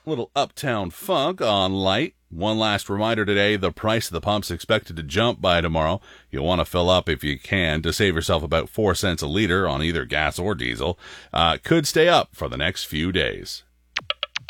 Little Uptown Funk on Light. One last reminder today, the price of the pump's expected to jump by tomorrow. You'll want to fill up if you can to save yourself about 4 cents a liter on either gas or diesel. Could stay up for the next few days.